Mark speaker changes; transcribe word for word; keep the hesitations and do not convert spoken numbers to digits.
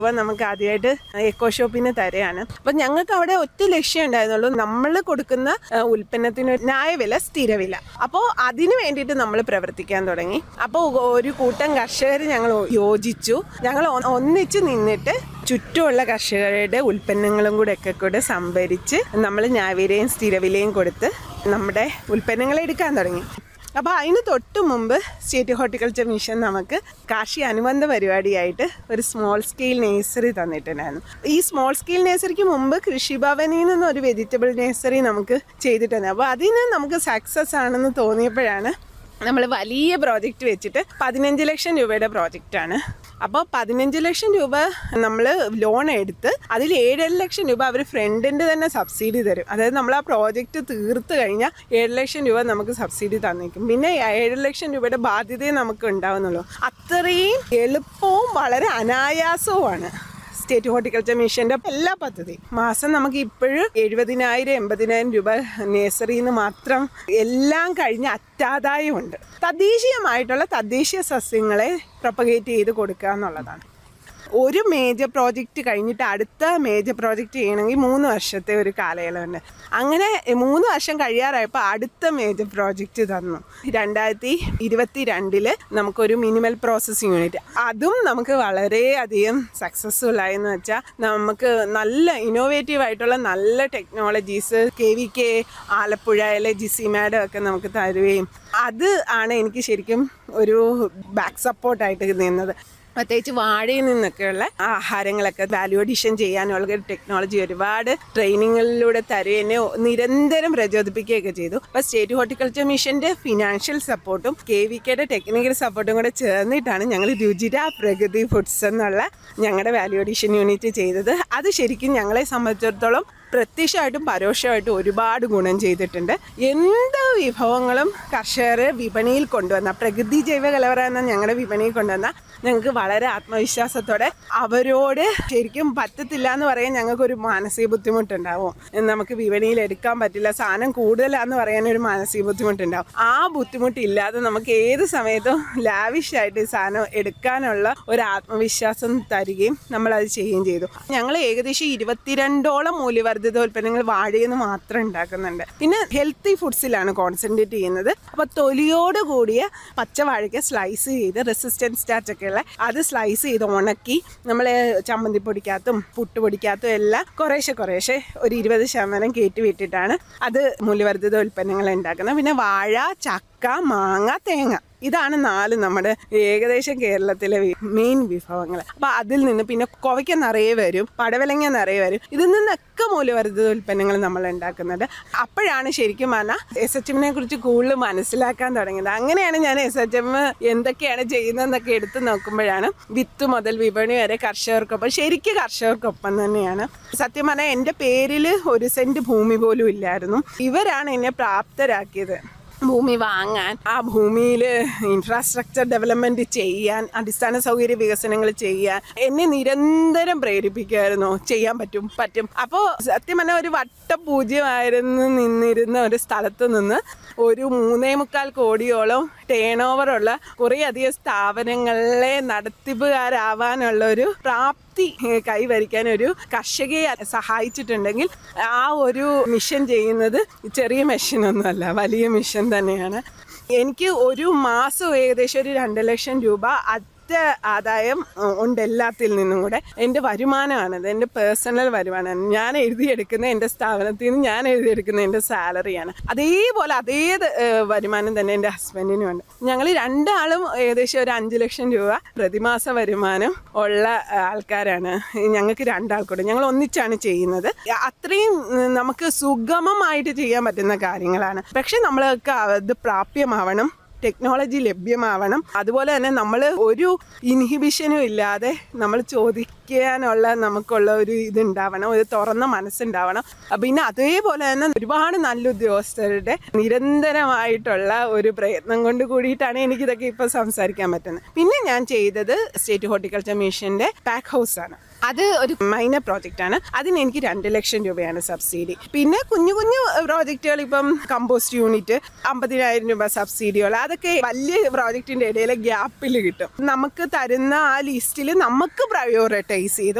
Speaker 1: അപ്പോൾ നമുക്ക് ആദ്യമായിട്ട് എക്കോ ഷോപ്പിന് തരെയാണ്. അപ്പം ഞങ്ങൾക്ക് അവിടെ ഒറ്റ ലക്ഷ്യം ഉണ്ടായിരുന്നുള്ളൂ, നമ്മൾ കൊടുക്കുന്ന ഉൽപ്പന്നത്തിന് ന്യായവില, സ്ഥിരവില. അപ്പോൾ അതിന് വേണ്ടിയിട്ട് നമ്മൾ പ്രവർത്തിക്കാൻ തുടങ്ങി. അപ്പോൾ ഒരു കൂട്ടം കർഷകർ ഞങ്ങൾ യോജിച്ചു. ഞങ്ങൾ ഒന്നിച്ച് നിന്നിട്ട് ചുറ്റുമുള്ള കർഷകരുടെ ഉൽപ്പന്നങ്ങളും കൂടെ ഒക്കെ കൂടെ സംഭരിച്ച് നമ്മൾ ന്യായവിലയും സ്ഥിരവിലയും കൊടുത്ത് നമ്മുടെ ഉൽപ്പന്നങ്ങൾ എടുക്കാൻ തുടങ്ങി. അപ്പോൾ അതിന് തൊട്ട് മുമ്പ് സ്റ്റേറ്റ് ഹോർട്ടിക്കൾച്ചർ മിഷൻ നമുക്ക് കാർഷിക അനുബന്ധ പരിപാടിയായിട്ട് ഒരു സ്മോൾ സ്കെയിൽ നേഴ്സറി തന്നിട്ടുണ്ടായിരുന്നു. ഈ സ്മോൾ സ്കെയിൽ നേഴ്സറിക്ക് മുമ്പ് കൃഷിഭവനിൽ നിന്ന് ഒരു വെജിറ്റബിൾ നേഴ്സറി നമുക്ക് ചെയ്തിട്ടുണ്ട്. അപ്പോൾ അതിന് നമുക്ക് സക്സസ് ആണെന്ന് തോന്നിയപ്പോഴാണ് നമ്മൾ വലിയ പ്രോജക്റ്റ് വെച്ചിട്ട് പതിനഞ്ച് ലക്ഷം രൂപയുടെ പ്രോജക്റ്റാണ്. അപ്പോൾ പതിനഞ്ച് ലക്ഷം രൂപ നമ്മൾ ലോൺ എടുത്ത് അതിൽ ഏഴര ലക്ഷം രൂപ അവർ ഫ്രണ്ടിൻ്റെ തന്നെ സബ്സിഡി തരും. അതായത് നമ്മൾ ആ പ്രോജക്റ്റ് തീർത്ത് കഴിഞ്ഞാൽ ഏഴ് ലക്ഷം രൂപ നമുക്ക് സബ്സിഡി തന്നിരിക്കും. പിന്നെ ഏഴര ലക്ഷം രൂപയുടെ ബാധ്യതയെ നമുക്ക് ഉണ്ടാവുന്നുള്ളൂ. അത്രയും എളുപ്പവും വളരെ അനായാസവുമാണ് സ്റ്റേറ്റ് ഹോർട്ടിക്കൾച്ചർ മിഷൻ്റെ എല്ലാ പദ്ധതിയും. മാസം നമുക്ക് ഇപ്പോഴും എഴുപതിനായിരം എൺപതിനായിരം രൂപ നേഴ്സറിയിൽ നിന്ന് മാത്രം എല്ലാം കഴിഞ്ഞ് അറ്റാദായമുണ്ട്. തദ്ദേശീയമായിട്ടുള്ള തദ്ദേശീയ സസ്യങ്ങളെ പ്രൊപ്പഗേറ്റ് ചെയ്ത് കൊടുക്കുക എന്നുള്ളതാണ്. ഒരു മേജർ പ്രോജക്റ്റ് കഴിഞ്ഞിട്ട് അടുത്ത മേജർ പ്രോജക്റ്റ് ചെയ്യണമെങ്കിൽ മൂന്ന് വർഷത്തെ ഒരു കാലയളവുണ്ട്. അങ്ങനെ മൂന്ന് വർഷം കഴിയാറായപ്പോൾ അടുത്ത മേജർ പ്രോജക്റ്റ് തന്നു. രണ്ടായിരത്തി ഇരുപത്തി രണ്ടില് നമുക്കൊരു മിനിമൽ പ്രോസസ്സിംഗ് യൂണിറ്റ്, അതും നമുക്ക് വളരെയധികം സക്സസ്ഫുൾ ആയെന്ന് വെച്ചാൽ നമുക്ക് നല്ല ഇന്നോവേറ്റീവ് ആയിട്ടുള്ള നല്ല ടെക്നോളജീസ് കെ വി കെ ആലപ്പുഴയിലെ ജിസി മാഡം ഒക്കെ നമുക്ക് തരുകയും അത് ആണ് എനിക്ക് ശരിക്കും ഒരു ബാക്ക് സപ്പോർട്ടായിട്ട് നിന്നത്. പ്രത്യേകിച്ച് വാഴയിൽ നിന്നൊക്കെയുള്ള ആഹാരങ്ങളൊക്കെ വാല്യൂ അഡീഷൻ ചെയ്യാനുള്ള ടെക്നോളജി ഒരുപാട് ട്രെയിനിങ്ങിലൂടെ തരുകയെന്നെ നിരന്തരം പ്രചോദിപ്പിക്കുകയൊക്കെ ചെയ്തു. അപ്പോൾ സ്റ്റേറ്റ് ഹോർട്ടിക്കൾച്ചർ മിഷൻ്റെ ഫിനാൻഷ്യൽ സപ്പോർട്ടും കെ വി കെയുടെ ടെക്നിക്കൽ സപ്പോർട്ടും കൂടെ ചേർന്നിട്ടാണ് ഞങ്ങൾ രുചിര പ്രകൃതി ഫുഡ്സ് എന്നുള്ള ഞങ്ങളുടെ വാല്യൂ അഡീഷൻ യൂണിറ്റ് ചെയ്തത്. അത് ശരിക്കും ഞങ്ങളെ സംബന്ധിച്ചിടത്തോളം പ്രത്യക്ഷമായിട്ടും പരോക്ഷമായിട്ടും ഒരുപാട് ഗുണം ചെയ്തിട്ടുണ്ട്. എന്ത് വിഭവങ്ങളും കർഷകർ വിപണിയിൽ കൊണ്ടുവന്ന, പ്രകൃതി ജൈവ കലവറ എന്ന ഞങ്ങളുടെ വിപണിയിൽ കൊണ്ടുവന്ന ഞങ്ങൾക്ക് വളരെ ആത്മവിശ്വാസത്തോടെ അവരോട് ശരിക്കും പറ്റത്തില്ല എന്ന് പറയാൻ ഞങ്ങൾക്കൊരു മാനസിക ബുദ്ധിമുട്ടുണ്ടാവും. നമുക്ക് വിപണിയിൽ എടുക്കാൻ പറ്റില്ല, സാധനം കൂടുതലാന്ന് പറയാനൊരു മാനസിക ബുദ്ധിമുട്ടുണ്ടാവും. ആ ബുദ്ധിമുട്ടില്ലാതെ നമുക്ക് ഏത് സമയത്തും ലാവിഷായിട്ട് സാധനം എടുക്കാനുള്ള ഒരു ആത്മവിശ്വാസം തരികയും നമ്മളത് ചെയ്യുകയും ചെയ്തു. ഞങ്ങൾ ഏകദേശം ഇരുപത്തിരണ്ടോളം മൂല്യവർദ്ധിത ഉൽപ്പന്നങ്ങൾ വാഴയിൽ നിന്ന് മാത്രം ഉണ്ടാക്കുന്നുണ്ട്. പിന്നെ ഹെൽത്തി ഫുഡ്സിലാണ് കോൺസെൻട്രേറ്റ് ചെയ്യുന്നത്. അപ്പോൾ തൊലിയോട് കൂടിയ പച്ചവാഴയ്ക്ക് സ്ലൈസ് ചെയ്ത് റെസിസ്റ്റൻസ് സ്റ്റാർച്ച് ഒക്കെ ഉള്ള അത് സ്ലൈസ് ചെയ്ത് ഉണക്കി നമ്മൾ ചമ്മന്തിപ്പൊടിക്കകത്തും പുട്ടുപൊടിക്കകത്തും എല്ലാം കുറേശ്ശെ കുറേശ്ശെ ഒരു ഇരുപത് ശതമാനം കയറ്റി വിട്ടിട്ടാണ് അത് മൂല്യവർദ്ധിത ഉൽപ്പന്നങ്ങൾ ഉണ്ടാക്കുന്നത്. പിന്നെ വാഴ, ചക്ക, മാങ്ങ, തേങ്ങ, ഇതാണ് നാല് നമ്മുടെ ഏകദേശം കേരളത്തിലെ മെയിൻ വിഭവങ്ങൾ. അപ്പോൾ അതിൽ നിന്ന് പിന്നെ കോവയ്ക്ക നിറയെ വരും, പടവലങ്ങ നിറയെ വരും. ഇതിൽ നിന്നൊക്കെ മൂല്യവർദ്ധിത ഉൽപ്പന്നങ്ങൾ നമ്മൾ ഉണ്ടാക്കുന്നുണ്ട്. അപ്പോഴാണ് ശരിക്കും പറഞ്ഞാൽ എസ് എച്ച് എമ്മിനെ കുറിച്ച് കൂടുതൽ മനസ്സിലാക്കാൻ തുടങ്ങിയത്. അങ്ങനെയാണ് ഞാൻ എസ് എച്ച് എം എന്തൊക്കെയാണ് ചെയ്യുന്നതെന്നൊക്കെ എടുത്ത് നോക്കുമ്പോഴാണ് വിത്ത് മുതൽ വിപണി വരെ കർഷകർക്കൊപ്പം, ശരിക്കും കർഷകർക്കൊപ്പം തന്നെയാണ്. സത്യം പറഞ്ഞാൽ എൻ്റെ പേരിൽ ഒരു സെൻറ്റ് ഭൂമി പോലും ഇല്ലായിരുന്നു. ഇവരാണ് എന്നെ പ്രാപ്തരാക്കിയത് ഭൂമി വാങ്ങാൻ, ആ ഭൂമിയിൽ ഇൻഫ്രാസ്ട്രക്ചർ ഡെവലപ്മെൻറ്റ് ചെയ്യാൻ, അടിസ്ഥാന സൗകര്യ വികസനങ്ങൾ ചെയ്യാൻ എന്നെ നിരന്തരം പ്രേരിപ്പിക്കുമായിരുന്നു. ചെയ്യാൻ പറ്റും പറ്റും അപ്പോൾ സത്യം പറഞ്ഞാൽ ഒരു വട്ടപൂജ്യമായിരുന്നു നിന്നിരുന്ന ഒരു സ്ഥലത്ത് നിന്ന് ഒരു മൂന്നേ മുക്കാൽ കോടിയോളം ടേൺ ഓവറുള്ള കുറേയധികം സ്ഥാപനങ്ങളെ നടത്തിപ്പുകാരാവാനുള്ള ഒരു പ്രാപ്തി കൈവരിക്കാൻ ഒരു കർഷകയെ സഹായിച്ചിട്ടുണ്ടെങ്കിൽ ആ ഒരു മിഷൻ ചെയ്യുന്നത് ചെറിയ മെഷീനൊന്നുമല്ല, വലിയ മിഷൻ തന്നെയാണ്. എനിക്ക് ഒരു മാസം ഏകദേശം ഒരു രണ്ട് ലക്ഷം രൂപ ആദായം ഉണ്ട് എല്ലാത്തിൽ നിന്നും കൂടെ. എൻ്റെ വരുമാനമാണത്, എൻ്റെ പേഴ്സണൽ വരുമാനമാണ്. ഞാൻ എഴുതിയെടുക്കുന്ന എൻ്റെ സ്ഥാപനത്തിൽ നിന്ന് ഞാൻ എഴുതിയെടുക്കുന്ന എൻ്റെ സാലറിയാണ്. അതേപോലെ അതേ വരുമാനം തന്നെ എൻ്റെ ഹസ്ബൻഡിനുമുണ്ട്. ഞങ്ങൾ രണ്ടാളും ഏകദേശം ഒരു അഞ്ച് ലക്ഷം രൂപ പ്രതിമാസ വരുമാനം ഉള്ള ആൾക്കാരാണ്. ഞങ്ങൾക്ക് രണ്ടാൾക്കൂടെ ഞങ്ങൾ ഒന്നിച്ചാണ് ചെയ്യുന്നത്. അത്രയും നമുക്ക് സുഗമമായിട്ട് ചെയ്യാൻ പറ്റുന്ന കാര്യങ്ങളാണ്. പക്ഷെ നമ്മൾക്ക് അത് പ്രാപ്യമാവണം, ടെക്നോളജി ലഭ്യമാവണം. അതുപോലെ തന്നെ നമ്മൾ ഒരു ഇൻഹിബിഷനും ഇല്ലാതെ നമ്മൾ ചോദിക്കാനുള്ള നമുക്കുള്ള ഒരു ഇതുണ്ടാവണം, ഒരു തുറന്ന മനസ്സുണ്ടാവണം. പിന്നെ അതേപോലെ തന്നെ ഒരുപാട് നല്ല ഉദ്യോഗസ്ഥരുടെ നിരന്തരമായിട്ടുള്ള ഒരു പ്രയത്നം കൊണ്ട് കൂടിയിട്ടാണ് എനിക്കിതൊക്കെ ഇപ്പോൾ സംസാരിക്കാൻ പറ്റുന്നത്. പിന്നെ ഞാൻ ചെയ്തത് സ്റ്റേറ്റ് ഹോർട്ടിക്കൾച്ചർ മിഷൻ്റെ പാക്ക് ഹൗസാണ്. അത് ഒരു മൈനർ പ്രോജക്റ്റ് ആണ്. അതിന് എനിക്ക് രണ്ട് ലക്ഷം രൂപയാണ് സബ്സിഡി. പിന്നെ കുഞ്ഞു കുഞ്ഞു പ്രോജക്റ്റുകൾ, ഇപ്പം കമ്പോസ്റ്റ് യൂണിറ്റ് അമ്പതിനായിരം രൂപ സബ്സിഡികൾ, അതൊക്കെ വലിയ പ്രോജക്റ്റിന്റെ ഇടയിലെ ഗ്യാപ്പിൽ കിട്ടും. നമുക്ക് തരുന്ന ആ ലിസ്റ്റിൽ നമുക്ക് പ്രയോറിറ്റൈസ് ചെയ്ത്